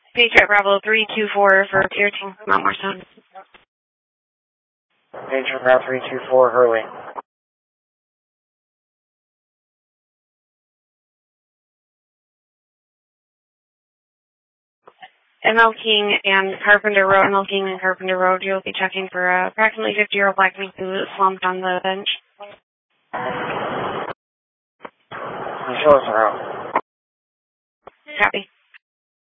Patriot Bravo 324 for Tier 2, Mount Morrison. Patriot Bravo 324, Hurley. ML King and Carpenter Road, you'll be checking for approximately 50-year-old black man who slumped on the bench. Show us around.